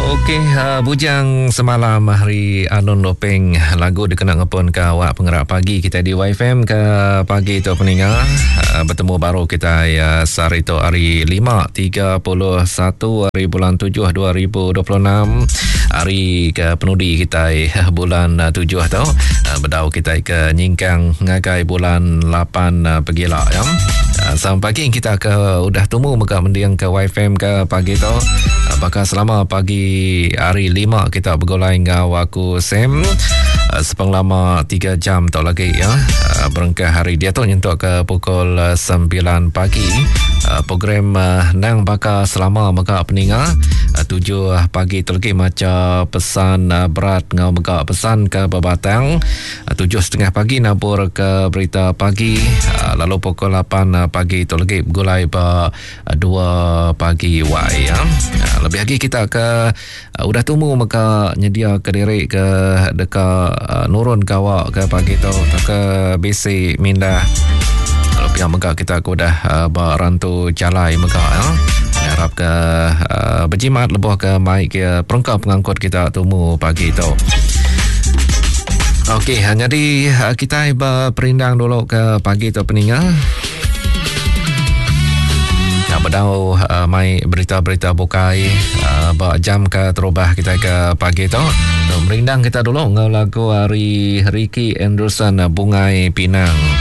Okey, bujang semalam hari Anun Lopeng lagu dikenal ngepun ke awak pengerak pagi kita di YFM ke pagi tu peninga bertemu baru kita sehari tu hari 5 31 hari bulan 7 2026 hari ke penudi kita bulan 7 tu berdau kita ke nyingkang ngagai bulan 8 pergila ya. Sampai pagi kita ke udah temu muka mendiang ke YFM ke pagi tu. Apakah selama pagi hari 5 kita bergolai dengan waku Sam sepeng lama 3 jam tak lagi ya. Berengkah hari dia tu nyentuk ke pukul 9 pagi. Program nang bakal selama maka peninga 7 pagi tu lagi macam pesan berat ngau maka pesan ke Babatang 7.30 pagi nabur ke berita pagi lalu pukul 8 pagi tu lagi bergolai 2 pagi wai ya. Lebih lagi kita ke udah temu maka nyedia ke diri ke dekat nurun kawak ke pagi tu ke basic minda kalau pihak maka kita udah berantu jalai maka ya. Harap ke berjimat lebih ke mai ke perangkap pengangkut kita temu pagi tu. Okey, jadi kita berperindang dulu ke pagi tu peninga. Berdau mai berita-berita bukai jam ke terubah kita ke pagi tu merindang kita dulu ngau lagu hari Ricky Anderson Bungai Pinang.